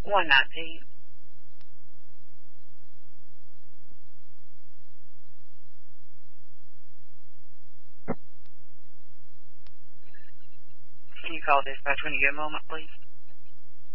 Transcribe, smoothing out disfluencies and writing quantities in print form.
119. Can you call dispatch when you get a moment, please?